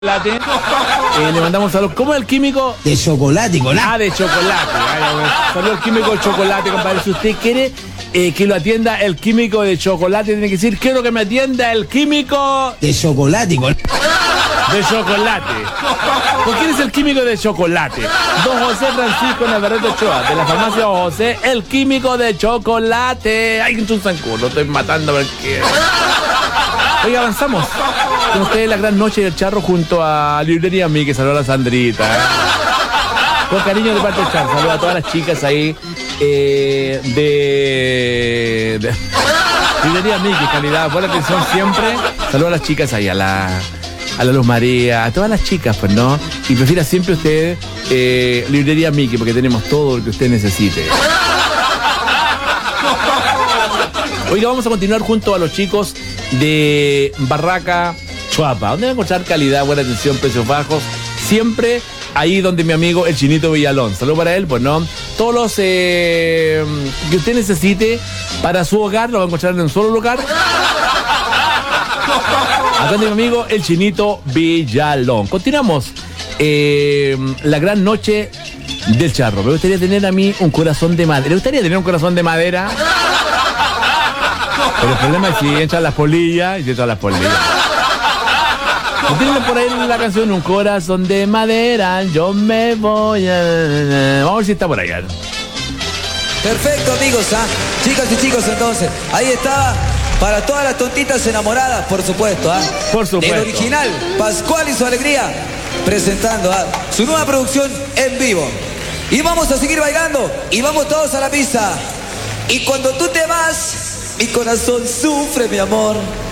chocolate. Le mandamos saludos. ¿Cómo es el químico? De chocolate, con Ah, de chocolate. Saludos al químico de chocolate, compadre. Si usted quiere que lo atienda el químico de chocolate, tiene que decir, quiero que me atienda el químico de chocolate, con de chocolate. ¿Por quién es el químico de chocolate? Don José Francisco Navarrete Ochoa, de la farmacia Don José, el químico de chocolate. Ay, un zancudo, lo estoy matando porque... Oiga, avanzamos. Con ustedes la gran noche del charro junto a Librería Mickey. Saludos a la Sandrita. Con cariño de parte del charro. Saludos a todas las chicas ahí de Librería Mickey, calidad, buena atención siempre. Saludos a las chicas ahí, a la Luz María, a todas las chicas, pues, ¿no? Y prefiera siempre usted Librería Mickey, porque tenemos todo lo que usted necesite. Oiga, vamos a continuar junto a los chicos de Barraca Chuapa, donde va a encontrar calidad, buena atención, precios bajos, siempre ahí donde mi amigo el Chinito Villalón. Saludos para él, pues, ¿no? Todos los que usted necesite para su hogar lo va a encontrar en un solo lugar. Acá mi amigo el Chinito Villalón. Continuamos la gran noche del charro. Me gustaría tener a mí un corazón de madera. ¿Le gustaría tener un corazón de madera? Pero el problema es si entran las polillas y si entran las polillas. Tienen por ahí la canción Un corazón de madera, yo me voy a... Vamos a ver si está por allá. Perfecto, amigos, ¿ah? Chicas y chicos, entonces. Ahí está, para todas las tontitas enamoradas, por supuesto, ¿ah? Por supuesto. El original, Pascual y su alegría, presentando su nueva producción en vivo. Y vamos a seguir bailando, y vamos todos a la pista. Y cuando tú te vas, mi corazón sufre, mi amor.